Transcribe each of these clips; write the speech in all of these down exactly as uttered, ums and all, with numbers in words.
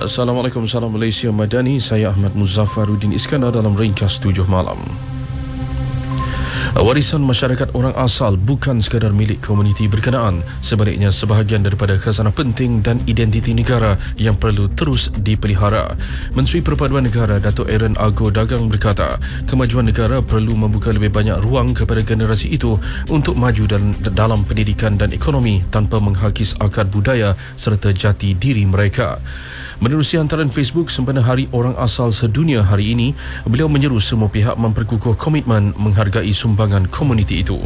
Assalamualaikum, salam Malaysia Madani. Saya Ahmad Muzaffaruddin Iskandar dalam ringkas tujuh malam. Warisan masyarakat orang asal bukan sekadar milik komuniti berkenaan, sebaliknya sebahagian daripada khazanah penting dan identiti negara yang perlu terus dipelihara. Menteri Perpaduan Negara Dato' Aaron Ago Dagang berkata, kemajuan negara perlu membuka lebih banyak ruang kepada generasi itu untuk maju dalam, dalam pendidikan dan ekonomi tanpa menghakis akar budaya serta jati diri mereka. Menerusi hantaran Facebook sempena Hari Orang Asal Sedunia hari ini, beliau menyeru semua pihak memperkukuh komitmen menghargai sumbangan komuniti itu.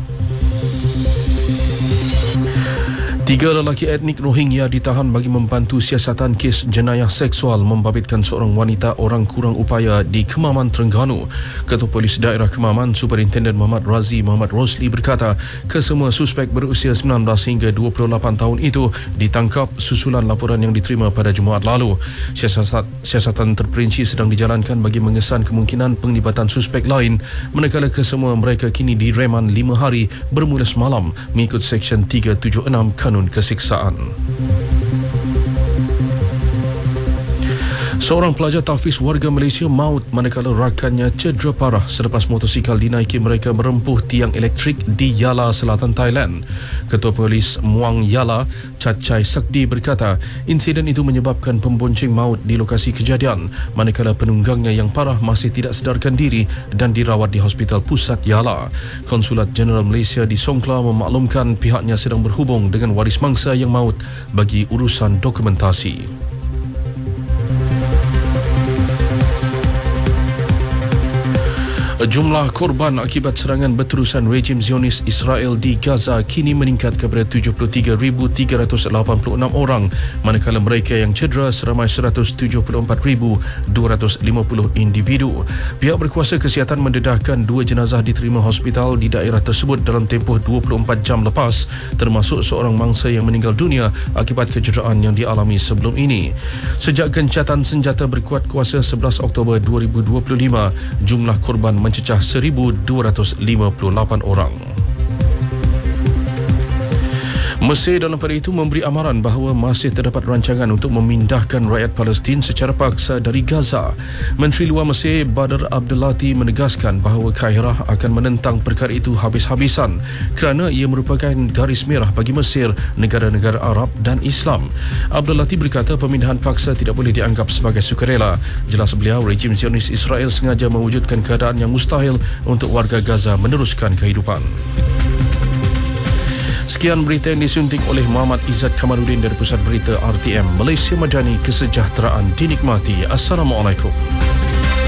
Tiga lelaki etnik Rohingya ditahan bagi membantu siasatan kes jenayah seksual membabitkan seorang wanita orang kurang upaya di Kemaman, Terengganu. Ketua Polis Daerah Kemaman, Superintenden Muhammad Razi Muhammad Rosli berkata, kesemua suspek berusia sembilan belas hingga dua puluh lapan tahun itu ditangkap susulan laporan yang diterima pada Jumaat lalu. Siasat, siasatan terperinci sedang dijalankan bagi mengesan kemungkinan penglibatan suspek lain, manakala kesemua mereka kini direman lima hari bermula semalam mengikut Seksyen tiga tujuh enam Kanun Kesiksaan. Seorang pelajar tahfiz warga Malaysia maut manakala rakannya cedera parah selepas motosikal dinaiki mereka merempuh tiang elektrik di Yala, Selatan Thailand. Ketua Polis Muang Yala, Cacai Sakdi berkata, insiden itu menyebabkan pembonceng maut di lokasi kejadian manakala penunggangnya yang parah masih tidak sedarkan diri dan dirawat di Hospital Pusat Yala. Konsulat Jeneral Malaysia di Songkla memaklumkan pihaknya sedang berhubung dengan waris mangsa yang maut bagi urusan dokumentasi. Jumlah korban akibat serangan berterusan rejim Zionis Israel di Gaza kini meningkat kepada tujuh puluh tiga ribu tiga ratus lapan puluh enam orang, manakala mereka yang cedera seramai seratus tujuh puluh empat ribu dua ratus lima puluh individu. Pihak berkuasa kesihatan mendedahkan dua jenazah diterima hospital di daerah tersebut dalam tempoh dua puluh empat jam lepas, termasuk seorang mangsa yang meninggal dunia akibat kecederaan yang dialami sebelum ini. Sejak gencatan senjata berkuat kuasa sebelas Oktober dua ribu dua puluh lima, jumlah korban mencecah seribu dua ratus lima puluh lapan orang. Mesir dalam pada itu memberi amaran bahawa masih terdapat rancangan untuk memindahkan rakyat Palestin secara paksa dari Gaza. Menteri Luar Mesir Badr Abdulati menegaskan bahawa Kairah akan menentang perkara itu habis-habisan kerana ia merupakan garis merah bagi Mesir, negara-negara Arab dan Islam. Abdulati berkata pemindahan paksa tidak boleh dianggap sebagai sukarela. Jelas beliau, rejim Zionis Israel sengaja mewujudkan keadaan yang mustahil untuk warga Gaza meneruskan kehidupan. Sekian berita yang disunting oleh Muhammad Izzat Kamaluddin dari Pusat Berita R T M Malaysia Madani. Kesejahteraan dinikmati. Assalamualaikum.